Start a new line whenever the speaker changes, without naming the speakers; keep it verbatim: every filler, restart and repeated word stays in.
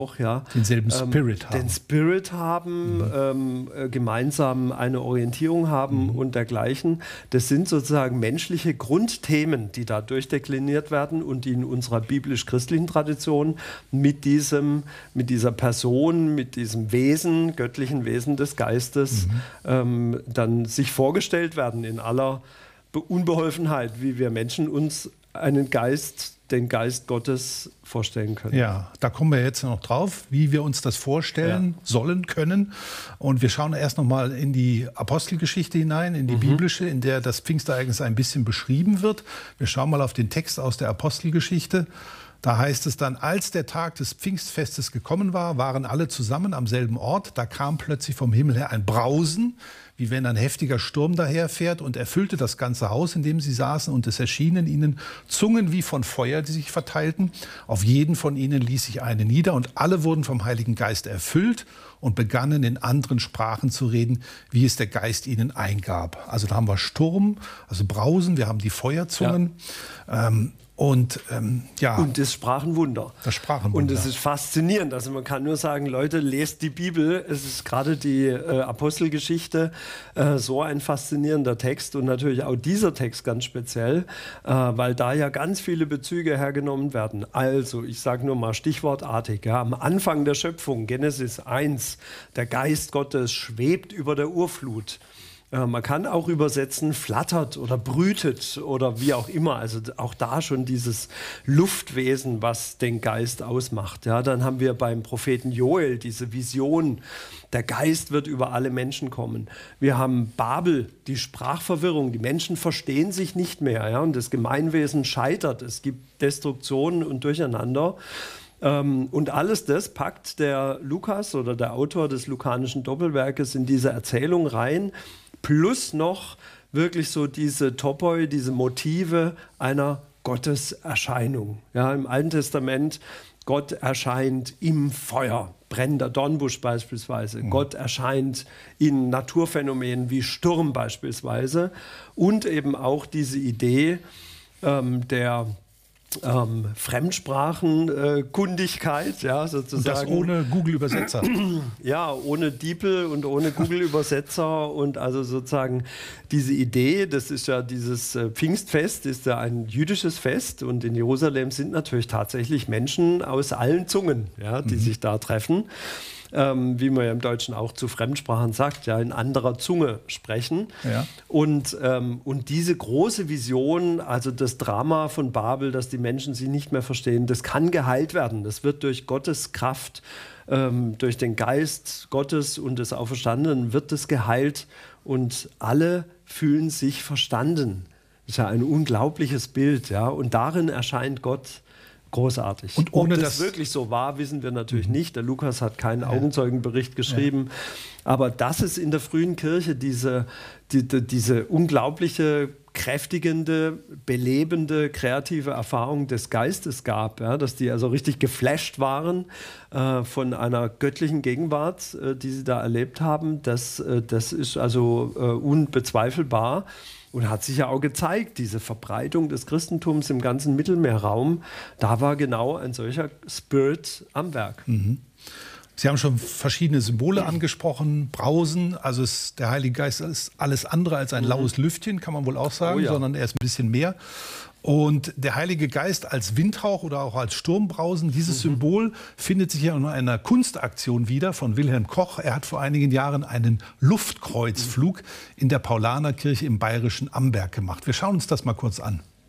auch, ja,
denselben Spirit
ähm,
haben.
Den Spirit haben, mhm. ähm, äh, gemeinsam eine Orientierung haben mhm. und dergleichen. Das sind sozusagen menschliche Grundthemen, die da durchdekliniert werden und die in unserer biblisch-christlichen Tradition mit diesem, mit dieser Person, mit diesem Wesen, göttlichen Wesen des Geistes mhm. ähm, dann sich vorgestellt werden in aller Unbeholfenheit, wie wir Menschen uns einen Geist, den Geist Gottes vorstellen können.
Ja, da kommen wir jetzt noch drauf, wie wir uns das vorstellen ja. sollen, können. Und wir schauen erst noch mal in die Apostelgeschichte hinein, in die mhm. biblische, in der das Pfingstereignis ein bisschen beschrieben wird. Wir schauen mal auf den Text aus der Apostelgeschichte. Da heißt es dann, als der Tag des Pfingstfestes gekommen war, waren alle zusammen am selben Ort. Da kam plötzlich vom Himmel her ein Brausen, wie wenn ein heftiger Sturm daherfährt, und erfüllte das ganze Haus, in dem sie saßen. Und es erschienen ihnen Zungen wie von Feuer, die sich verteilten. Auf jeden von ihnen ließ sich eine nieder, und alle wurden vom Heiligen Geist erfüllt und begannen in anderen Sprachen zu reden, wie es der Geist ihnen eingab. Also da haben wir Sturm, also Brausen, wir haben die Feuerzungen. Ja. Ähm, Und, ähm, ja.
und das Sprachenwunder.
Das Sprachenwunder.
Und es ist faszinierend. Also man kann nur sagen, Leute, lest die Bibel. Es ist gerade die äh, Apostelgeschichte äh, so ein faszinierender Text und natürlich auch dieser Text ganz speziell, äh, weil da ja ganz viele Bezüge hergenommen werden. Also, ich sage nur mal stichwortartig, ja, am Anfang der Schöpfung, Genesis eins, der Geist Gottes schwebt über der Urflut. Man kann auch übersetzen, flattert oder brütet oder wie auch immer. Also auch da schon dieses Luftwesen, was den Geist ausmacht. Ja, dann haben wir beim Propheten Joel diese Vision, der Geist wird über alle Menschen kommen. Wir haben Babel, die Sprachverwirrung, die Menschen verstehen sich nicht mehr. Ja, und das Gemeinwesen scheitert, es gibt Destruktion und Durcheinander. Und alles das packt der Lukas oder der Autor des lukanischen Doppelwerkes in diese Erzählung rein, plus noch wirklich so diese Topoi, diese Motive einer Gotteserscheinung. Ja, im Alten Testament, Gott erscheint im Feuer, brennender Dornbusch beispielsweise. Mhm. Gott erscheint in Naturphänomenen wie Sturm beispielsweise. Und eben auch diese Idee ähm, der Ähm, Fremdsprachenkundigkeit, äh, ja, sozusagen.
Und das ohne Google-Übersetzer.
Ja, ohne DeepL und ohne Google-Übersetzer und also sozusagen diese Idee, das ist ja dieses äh, Pfingstfest, ist ja ein jüdisches Fest und in Jerusalem sind natürlich tatsächlich Menschen aus allen Zungen, ja, die mhm. sich da treffen. Ähm, wie man ja im Deutschen auch zu Fremdsprachen sagt, ja, in anderer Zunge sprechen. Ja. Und, ähm, und diese große Vision, also das Drama von Babel, dass die Menschen sie nicht mehr verstehen, das kann geheilt werden. Das wird durch Gottes Kraft, ähm, durch den Geist Gottes und des Auferstandenen wird es geheilt und alle fühlen sich verstanden. Das ist ja ein unglaubliches Bild, ja. Und darin erscheint Gott großartig.
Und ohne
Ob das,
das
wirklich so war, wissen wir natürlich mhm. nicht. Der Lukas hat keinen ja. Augenzeugenbericht geschrieben. Ja. Aber dass es in der frühen Kirche diese, die, die, diese unglaubliche, kräftigende, belebende, kreative Erfahrung des Geistes gab, ja, dass die also richtig geflasht waren äh, von einer göttlichen Gegenwart, äh, die sie da erlebt haben, das, äh, das ist also äh, unbezweifelbar. Und hat sich ja auch gezeigt, diese Verbreitung des Christentums im ganzen Mittelmeerraum, da war genau ein solcher Spirit am Werk.
Mhm. Sie haben schon verschiedene Symbole angesprochen, Brausen, also es, der Heilige Geist ist alles andere als ein mhm. laues Lüftchen, kann man wohl auch sagen, oh ja. sondern er ist ein bisschen mehr. Und der Heilige Geist als Windhauch oder auch als Sturmbrausen, dieses mhm. Symbol findet sich ja in einer Kunstaktion wieder von Wilhelm Koch. Er hat vor einigen Jahren einen Luftkreuzflug in der Paulanerkirche im bayerischen Amberg gemacht. Wir schauen uns das mal kurz an.